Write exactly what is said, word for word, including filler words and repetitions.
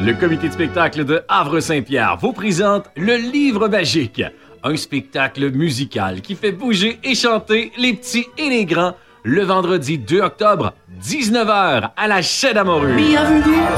Le comité de spectacle de Havre-Saint-Pierre vous présente Le Livre Magique, un spectacle musical qui fait bouger et chanter les petits et les grands le vendredi deux octobre, dix-neuf heures, à la Chaîne à Morue. Bienvenue